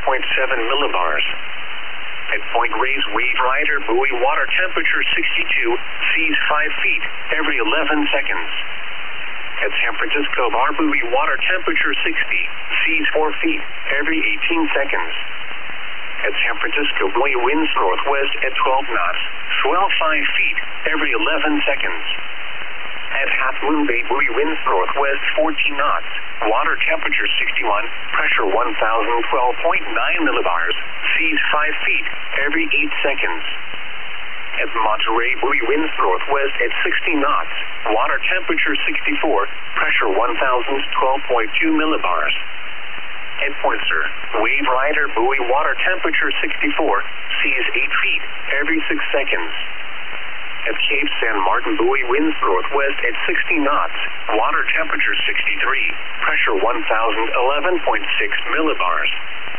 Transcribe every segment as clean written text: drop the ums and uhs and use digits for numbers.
millibars. At Point Reyes, wave rider buoy, water temperature 62, seas 5 feet every 11 seconds. At San Francisco Bar buoy, water temperature 60, seas 4 feet every 18 seconds. At San Francisco buoy, winds northwest at 12 knots, swell 5 feet every 11 seconds. At Half Moon Bay buoy, winds northwest 14 knots, water temperature 61, pressure 1012.9 millibars, seas 5 feet every 8 seconds. At Monterey buoy, winds northwest at 60 knots, water temperature 64, pressure 1012.2 millibars. At Point Sur, wave rider buoy, water temperature 64, seas 8 feet every 6 seconds. At Cape San Martin buoy, winds northwest at 60 knots, water temperature 63, pressure 1011.6 millibars.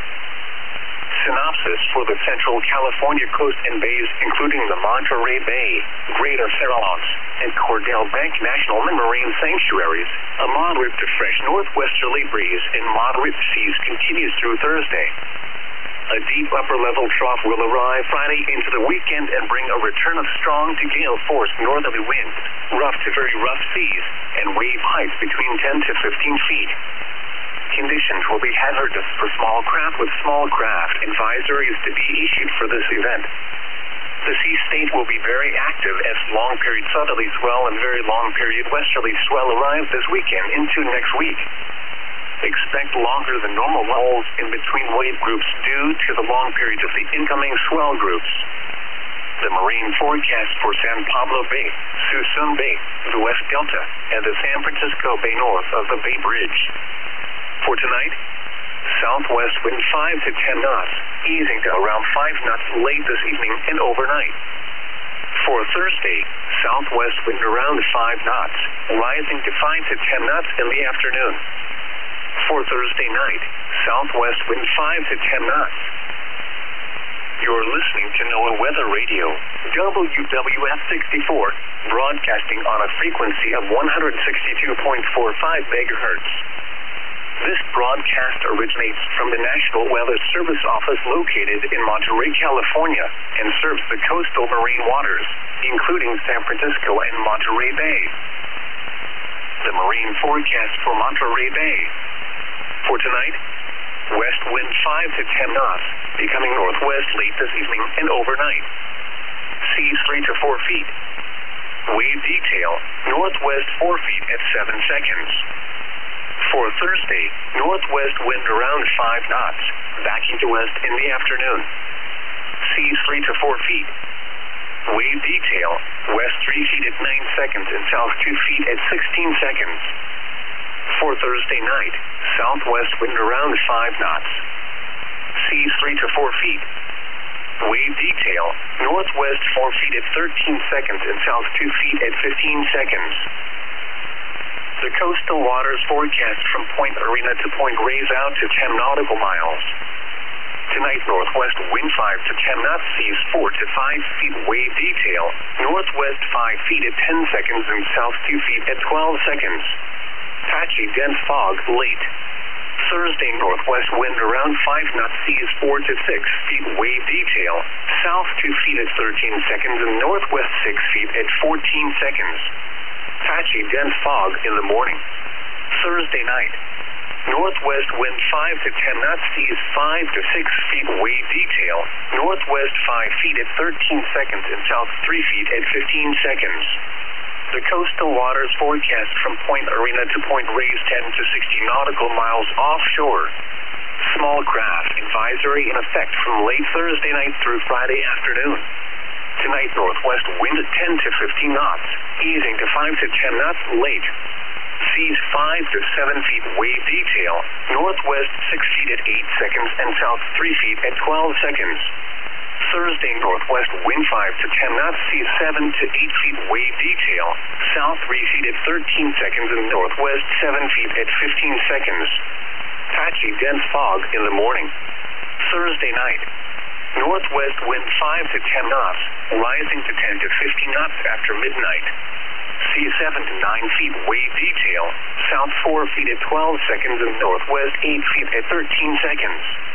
Synopsis for the Central California coast and bays, including the Monterey Bay, Greater Farallones, and Cordell Bank National Marine Sanctuaries. A moderate to fresh northwesterly breeze and moderate seas continues through Thursday. A deep upper-level trough will arrive Friday into the weekend and bring a return of strong to gale force northerly winds, rough to very rough seas, and wave heights between 10 to 15 feet. Conditions will be hazardous for small craft, with small craft advisories to be issued for this event. The sea state will be very active as long-period southerly swell and very long-period westerly swell arrive this weekend into next week. Expect longer than normal lulls in between wave groups due to the long periods of the incoming swell groups. The marine forecast for San Pablo Bay, Suisun Bay, the West Delta, and the San Francisco Bay north of the Bay Bridge. For tonight, southwest wind 5 to 10 knots, easing to around 5 knots late this evening and overnight. For Thursday, southwest wind around 5 knots, rising to 5 to 10 knots in the afternoon. For Thursday night, southwest wind 5 to 10 knots. You're listening to NOAA Weather Radio, WWF 64, broadcasting on a frequency of 162.45 megahertz. This broadcast originates from the National Weather Service Office located in Monterey, California, and serves the coastal marine waters, including San Francisco and Monterey Bay. The marine forecast for Monterey Bay. For tonight, west wind 5 to 10 knots, becoming northwest late this evening and overnight. Seas 3 to 4 feet. Wave detail, northwest 4 feet at 7 seconds. For Thursday, northwest wind around 5 knots, backing to west in the afternoon. Seas 3 to 4 feet. Wave detail, west 3 feet at 9 seconds and south 2 feet at 16 seconds. For Thursday night, southwest wind around 5 knots. Seas 3 to 4 feet. Wave detail, northwest 4 feet at 13 seconds and south 2 feet at 15 seconds. The coastal waters forecast from Point Arena to Point Reyes out to 10 nautical miles. Tonight, northwest wind 5 to 10 knots, seas 4 to 5 feet, wave detail, northwest 5 feet at 10 seconds and south 2 feet at 12 seconds. Patchy dense fog late. Thursday, northwest wind around 5 knots, seas 4 to 6 feet, wave detail, south 2 feet at 13 seconds and northwest 6 feet at 14 seconds. Patchy dense fog in the morning. Thursday night, northwest wind 5 to 10 knots, seas 5 to 6 feet, wave detail, northwest 5 feet at 13 seconds and south 3 feet at 15 seconds. The coastal waters forecast from Point Arena to Point Reyes 10 to 60 nautical miles offshore. Small craft advisory in effect from late Thursday night through Friday afternoon. Tonight, northwest wind 10 to 15 knots, easing to 5 to 10 knots late. Seas 5 to 7 feet, wave detail, northwest 6 feet at 8 seconds and south 3 feet at 12 seconds. Thursday, northwest wind 5 to 10 knots, seas 7 to 8 feet, wave detail, south 3 feet at 13 seconds and northwest 7 feet at 15 seconds. Patchy dense fog in the morning. Thursday night, northwest wind 5 to 10 knots, rising to 10 to 15 knots after midnight. Seas 7 to 9 feet, wave detail, south 4 feet at 12 seconds and northwest 8 feet at 13 seconds.